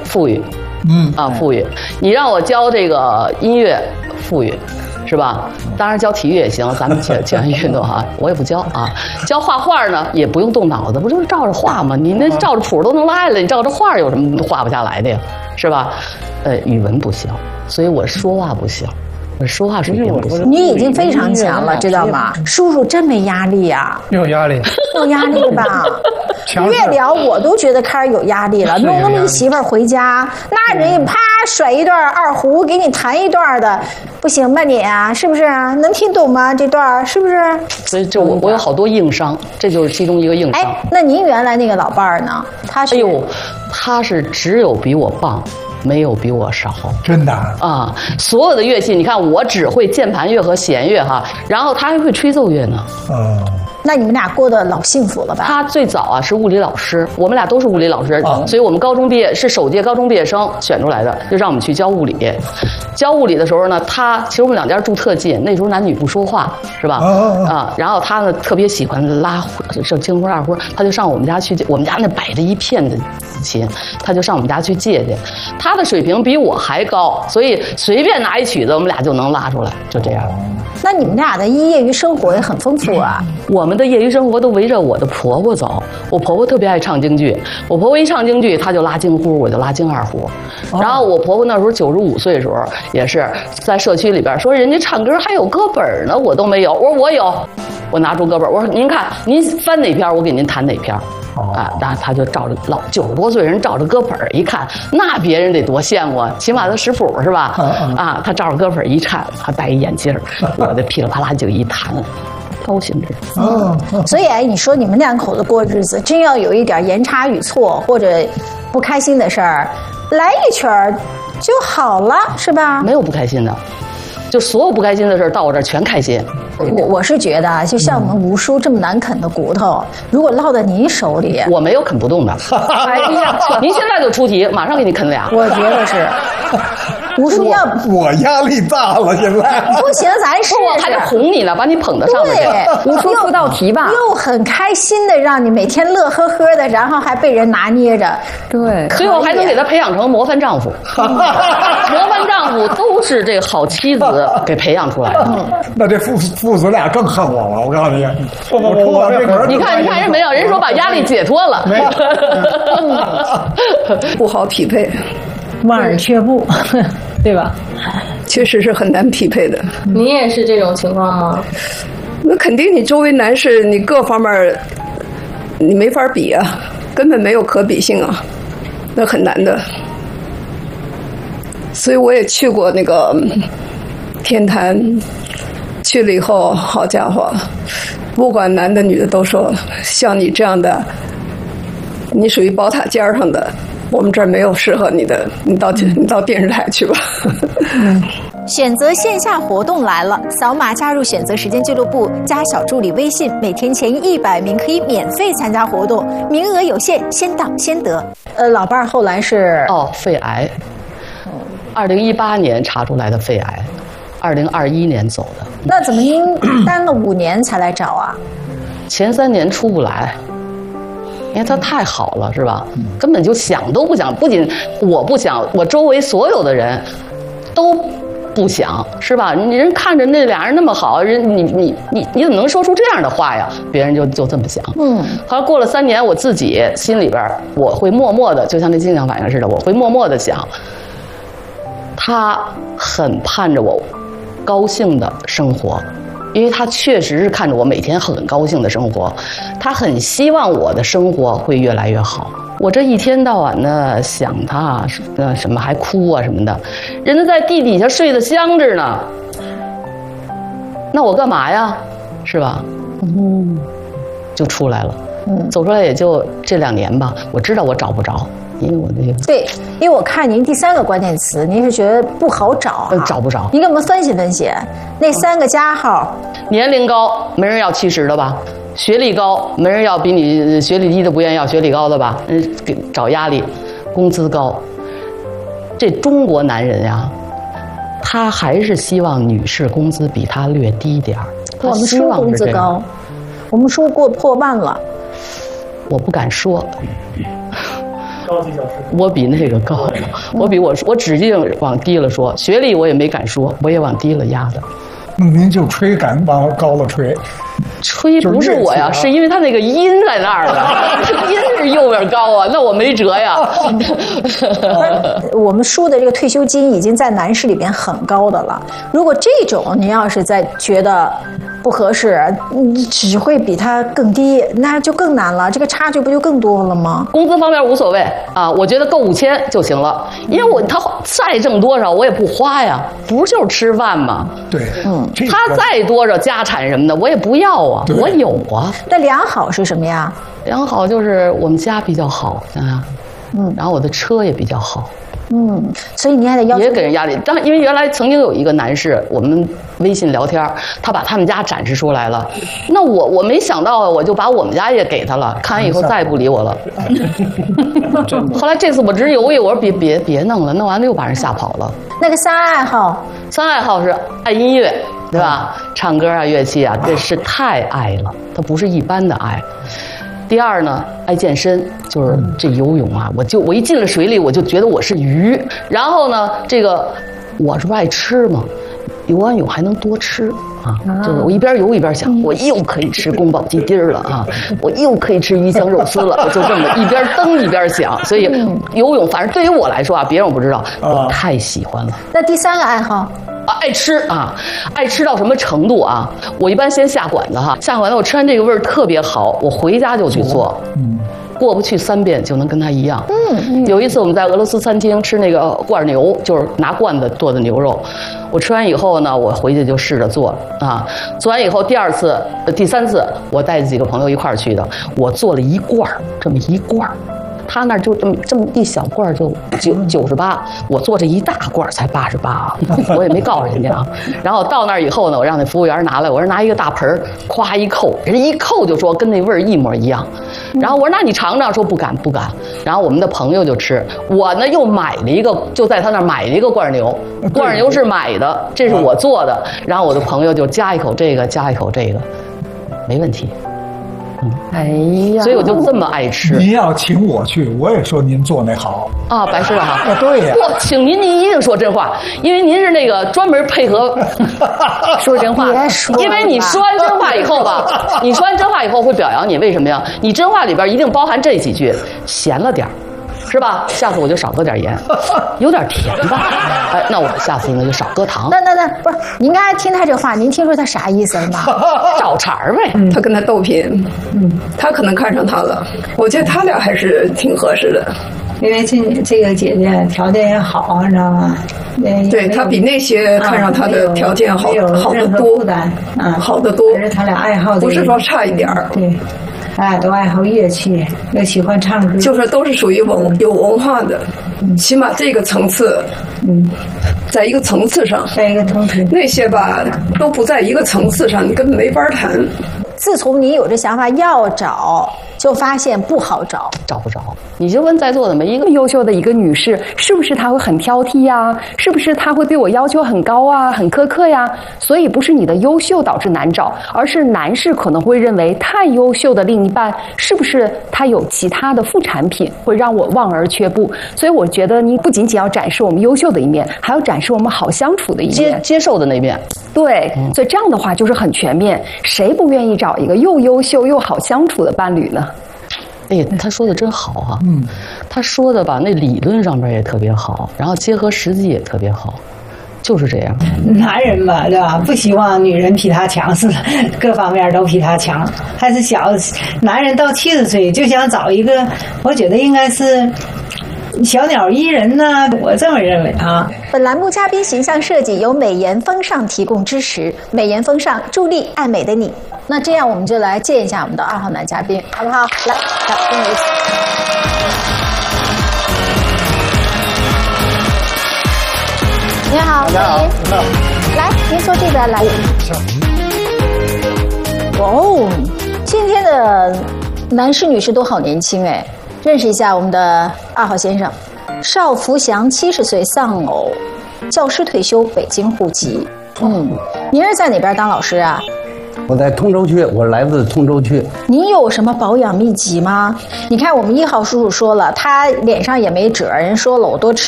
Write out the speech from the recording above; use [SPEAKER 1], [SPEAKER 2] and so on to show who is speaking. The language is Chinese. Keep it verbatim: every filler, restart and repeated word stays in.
[SPEAKER 1] 富裕，
[SPEAKER 2] 嗯
[SPEAKER 1] 啊富裕。你让我教这个音乐，富裕。是吧？当然教体育也行，咱们体体育运动哈，我也不教啊。教画画呢，也不用动脑子，不就是照着画吗？你那照着谱都能拉下来，你照着画有什么画不下来的呀？是吧？呃，语文不行，所以我说话不行，我说话水平不行。
[SPEAKER 3] 你已经非常强了，知道吗？叔叔真没压力呀、啊，
[SPEAKER 2] 没有压力，
[SPEAKER 3] 有压力吧？越聊我都觉得开始有压力了。弄那么一媳妇儿回家，那人家啪甩一段二胡给你弹一段的，不行吧你啊？是不是？能听懂吗？这段是不是？
[SPEAKER 1] 所以这我我有好多硬伤，这就是其中一个硬伤。
[SPEAKER 3] 哎，那您原来那个老伴儿呢？他是？
[SPEAKER 1] 哎呦，他是只有比我棒。没有比我少，
[SPEAKER 2] 真的
[SPEAKER 1] 啊！所有的乐器，你看我只会键盘乐和弦乐哈，然后他还会吹奏乐呢。
[SPEAKER 2] 哦，
[SPEAKER 3] 那你们俩过得老幸福了吧？
[SPEAKER 1] 他最早啊是物理老师，我们俩都是物理老师，
[SPEAKER 2] 哦、
[SPEAKER 1] 所以我们高中毕业是首届高中毕业生选出来的，就让我们去教物理。教物理的时候呢，他其实我们两家住特近，那时候男女不说话，是吧？
[SPEAKER 2] 哦、
[SPEAKER 1] 啊，然后他呢特别喜欢拉这京胡二胡，他就上我们家去，我们家那摆着一片的琴，他就上我们家去借去。他的水平比我还高，所以随便拿一曲子，我们俩就能拉出来，就这样。
[SPEAKER 3] 那你们俩的业余生活也很丰富啊。
[SPEAKER 1] 我们的业余生活都围着我的婆婆走。我婆婆特别爱唱京剧，我婆婆一唱京剧，她就拉京胡，我就拉京二胡。然后我婆婆那时候九十五岁的时候，也是在社区里边说人家唱歌还有歌本呢，我都没有。我说我有，我拿出歌本，我说您看您翻哪篇，我给您弹哪篇。啊，那他就照着老九十多岁人照着歌本一看，那别人得多羡慕啊，起码他识谱是吧？啊，他照着歌本一看，他戴一眼镜儿，我的噼里啪啦就一弹，高兴着。
[SPEAKER 3] 嗯，所以哎，你说你们两口子过日子，真要有一点言差语错或者不开心的事儿，来一圈儿就好了，是吧？
[SPEAKER 1] 没有不开心的，就所有不开心的事儿到我这儿全开心。
[SPEAKER 3] 我我是觉得啊，就像我们吴叔这么难啃的骨头，如果落在您手里，
[SPEAKER 1] 我没有啃不动的。哎呀，您现在就出题，马上给你啃俩。
[SPEAKER 3] 我觉得是。吴叔要
[SPEAKER 2] 我压力大了，现在
[SPEAKER 3] 不行，咱试试。
[SPEAKER 1] 我还得哄你呢，把你捧到上面去。
[SPEAKER 3] 吴叔出道题吧，又很开心的让你每天乐呵呵的，然后还被人拿捏着，
[SPEAKER 4] 对，
[SPEAKER 1] 最后还能给他培养成模范丈夫。模范丈夫都是这个好妻子给培养出来的。嗯、
[SPEAKER 2] 那这父父子俩更恨我了，我告诉你，我出了这门，
[SPEAKER 1] 你看，你看人没有？人说把压力解脱了，
[SPEAKER 2] 没有，
[SPEAKER 5] 不好匹配。
[SPEAKER 3] 望而却步，对吧？
[SPEAKER 5] 确实是很难匹配的。
[SPEAKER 4] 你也是这种情况吗？
[SPEAKER 5] 那肯定，你周围男士，你各方面你没法比啊，根本没有可比性啊，那很难的。所以我也去过那个天坛，去了以后，好家伙，不管男的女的都说，像你这样的，你属于宝塔尖上的。我们这儿没有适合你的，你到你到电视台去吧。
[SPEAKER 3] 嗯，选择线下活动来了，扫码加入选择时间俱乐部，加小助理微信，每天前一百名可以免费参加活动，名额有限，先到先得。呃，老伴儿后来是
[SPEAKER 1] 哦，肺癌，二零一八年查出来的肺癌，二零二一年走的。
[SPEAKER 3] 那怎么您耽了五年才来找啊？
[SPEAKER 1] 前三年出不来。因为他太好了，是吧？根本就想都不想，不仅我不想，我周围所有的人都不想，是吧？你人看着那俩人那么好，人你你你你怎么能说出这样的话呀？别人就就这么想。嗯，后来过了三年，我自己心里边我会默默的，就像那镜像反应似的，我会默默的想，他很盼着我高兴的生活。因为他确实是看着我每天很高兴的生活，他很希望我的生活会越来越好。我这一天到晚的想他，呃，什么还哭啊什么的，人家在地底下睡得香着呢，那我干嘛呀？是吧？嗯，就出来了。嗯，走出来也就这两年吧。我知道我找不着。因为我这个
[SPEAKER 3] 对，因为我看您第三个关键词，您是觉得不好找、啊，
[SPEAKER 1] 呃，找不着。
[SPEAKER 3] 您给我们分析分析，那三个加号，
[SPEAKER 1] 年龄高，没人要七十的吧？学历高，没人要比你学历低的不愿意要学历高的吧？嗯，给找压力，工资高。这中国男人呀，他还是希望女士工资比他略低点儿。
[SPEAKER 3] 我们说工资高，我们说过破万了。
[SPEAKER 1] 我不敢说。
[SPEAKER 2] 高级教师，
[SPEAKER 1] 我比那个高，我比我我指定往低了说，学历我也没敢说，我也往低了压的。
[SPEAKER 2] 那您就吹敢往高了吹，
[SPEAKER 1] 吹不是我呀，
[SPEAKER 2] 就是乐器啊
[SPEAKER 1] 是因为他那个音在那儿呢，音是右边高啊，那我没辙呀。
[SPEAKER 3] 我们输的这个退休金已经在男士里边很高的了。如果这种您要是再觉得不合适，你只会比他更低，那就更难了，这个差距不就更多了吗？
[SPEAKER 1] 工资方面无所谓啊，我觉得够五千就行了，因为我他再挣多少我也不花呀，不就是吃饭吗？
[SPEAKER 2] 对，嗯，
[SPEAKER 1] 他再多少家产什么的我也不要啊，我有啊。
[SPEAKER 3] 那良好是什么呀？
[SPEAKER 1] 良好就是我们家比较好，想想，嗯，然后我的车也比较好。
[SPEAKER 3] 嗯，所以你还得要求
[SPEAKER 1] 也给人压力。但因为原来曾经有一个男士，我们微信聊天，他把他们家展示出来了，那我我没想到，我就把我们家也给他了，看完以后再也不理我了。后来这次我直犹豫，我说别别别弄了，弄完了又把人吓跑了。
[SPEAKER 3] 那个三爱好，
[SPEAKER 1] 三爱好是爱音乐，对吧？唱歌啊，乐器啊，这是太爱了，它不是一般的爱。第二呢，爱健身，就是这游泳啊，我就我一进了水里，我就觉得我是鱼。然后呢，这个我是不是爱吃嘛？游完泳还能多吃啊！就是我一边游一边想，我又可以吃宫保鸡丁了啊，我又可以吃鱼香肉丝了，我就这么一边蹬一边想。所以游泳，反正对于我来说啊，别人我不知道，我太喜欢了。
[SPEAKER 3] 那第三个爱好？
[SPEAKER 1] 啊，爱吃啊，爱吃到什么程度啊？我一般先下馆子哈，下馆子我吃完这个味儿特别好，我回家就去做，嗯，过不去三遍就能跟他一样。嗯，有一次我们在俄罗斯餐厅吃那个罐牛，就是拿罐子剁的牛肉，我吃完以后呢，我回去就试着做啊，做完以后第二次、第三次我带几个朋友一块儿去的，我做了一罐儿，这么一罐儿。他那儿就这么这么一小罐就九九十八，我做这一大罐才八十八啊，我也没告诉人家啊。然后到那儿以后呢，我让那服务员拿来，我说拿一个大盆儿，咵一扣，人家一扣就说跟那味儿一模一样。然后我说那你尝尝，说不敢不敢。然后我们的朋友就吃，我呢又买了一个，就在他那儿买了一个罐牛，罐牛是买的，这是我做的。然后我的朋友就夹一口这个，夹一口这个，没问题。嗯，
[SPEAKER 3] 哎呀，
[SPEAKER 1] 所以我就这么爱吃。
[SPEAKER 2] 您要请我去，我也说您做那好
[SPEAKER 1] 啊，白吃了哈。
[SPEAKER 2] 啊，对呀。
[SPEAKER 1] 不，请您您一定说真话，因为您是那个专门配合说真话的。
[SPEAKER 3] 别说了，
[SPEAKER 1] 因为你说完真话以后吧，你说完真话以后会表扬你，为什么呀？你真话里边一定包含这几句，咸了点儿。是吧？下次我就少搁点盐，有点甜吧？哎，那我下次呢就少搁糖。
[SPEAKER 3] 那那那不是，您刚才听他这话，您听出他啥意思了吗？
[SPEAKER 1] 找茬儿呗。
[SPEAKER 5] 他跟他斗贫，嗯，他可能看上他了。我觉得他俩还是挺合适的，
[SPEAKER 6] 因为这这个姐姐条件也好，你知道吗？
[SPEAKER 5] 对他比那些看上他的条件好好得多，
[SPEAKER 6] 负担，嗯，
[SPEAKER 5] 好得多。
[SPEAKER 6] 而且他俩爱好
[SPEAKER 5] 不是说差一点儿，
[SPEAKER 6] 对。哎，都爱好乐器，又喜欢唱歌，
[SPEAKER 5] 就是都是属于文有文化的，嗯、起码这个层次，嗯，在一个层次上，
[SPEAKER 6] 在一个层次，
[SPEAKER 5] 那些吧都不在一个层次上，你根本没法谈。
[SPEAKER 3] 自从你有这想法要找，就发现不好找，
[SPEAKER 1] 找不着。你就问在座的每一个
[SPEAKER 7] 优秀的一个女士，是不是她会很挑剔呀？是不是她会对我要求很高啊，很苛刻呀？所以不是你的优秀导致难找，而是男士可能会认为太优秀的另一半是不是他有其他的副产品，会让我望而却步。所以我觉得你不仅仅要展示我们优秀的一面，还要展示我们好相处的一面，
[SPEAKER 1] 接接受的那面。
[SPEAKER 7] 对，所以这样的话就是很全面。谁不愿意找一个又优秀又好相处的伴侣呢？
[SPEAKER 1] 哎，他说的真好哈、啊，嗯，他说的吧，那理论上边也特别好，然后结合实际也特别好，就是这样。
[SPEAKER 6] 男人嘛，对吧？不希望女人比他强势，各方面都比他强。还是小男人到七十岁就想找一个，我觉得应该是小鸟依人呢、啊，我这么认为啊。
[SPEAKER 3] 本栏目嘉宾形象设计由美颜风尚提供支持，美颜风尚助力爱美的你。那这样我们就来见一下我们的二号男嘉宾，好不好？来，来，跟我一起。你好，欢迎。来，您坐这边来。哦，今天的男士女士都好年轻哎，认识一下我们的二号先生，邵福祥，七十岁，丧偶，教师退休，北京户籍。嗯，您是在哪边当老师啊？
[SPEAKER 8] 我在通州区，我来自通州区。
[SPEAKER 3] 你有什么保养秘籍吗？你看我们一号叔叔说了，他脸上也没褶，人说了我多吃